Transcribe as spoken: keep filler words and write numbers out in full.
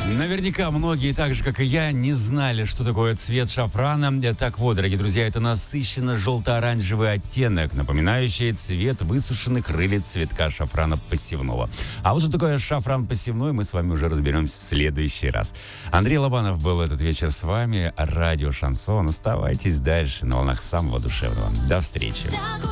Наверняка многие, так же, как и я, не знали, что такое цвет шафрана. Так вот, дорогие друзья, это насыщенно желто-оранжевый оттенок, напоминающий цвет высушенных рылиц цветка шафрана посевного. А вот что такое шафран посевной, мы с вами уже разберемся в следующий раз. Андрей Лобанов был этот вечер с вами. Радио Шансон. Оставайтесь дальше на волнах самого душевного. До встречи.